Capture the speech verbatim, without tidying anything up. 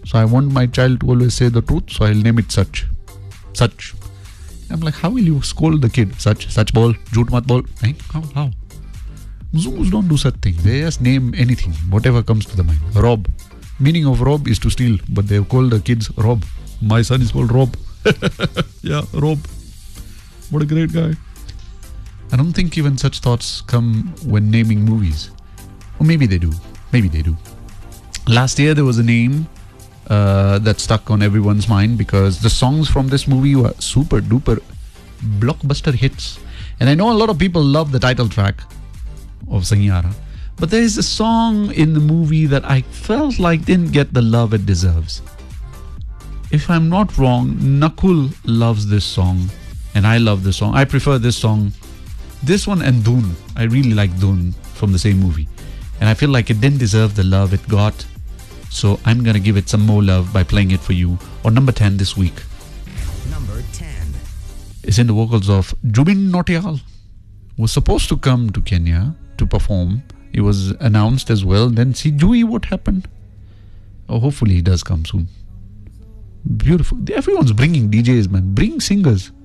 So I want my child to always say the truth, so I'll name it Sach. Sach. I'm like, how will you scold the kid? Sach, Sach bol, jhoot mat bol. Right? How? How? Zulus don't do such things. They just name anything, whatever comes to the mind. Rob. Meaning of rob is to steal, but they've called the kids Rob. My son is called Rob. Yeah, Rob. What a great guy. I don't think even such thoughts come when naming movies. Or maybe they do. Maybe they do. Last year there was a name uh, that stuck on everyone's mind because the songs from this movie were super duper blockbuster hits. And I know a lot of people love the title track of Sanyara. But there is a song in the movie that I felt like didn't get the love it deserves. If I'm not wrong, Nakul loves this song. And I love this song. I prefer this song. This one and Dhoon. I really like Dhoon from the same movie. And I feel like it didn't deserve the love it got. So I'm going to give it some more love by playing it for you. On number ten this week. Number ten. It's in the vocals of Jubin Nautiyal. Was supposed to come to Kenya to perform. It was announced as well. Then see, Jui, what happened? Oh, hopefully he does come soon. Beautiful. Everyone's bringing D Js, man. Bring singers.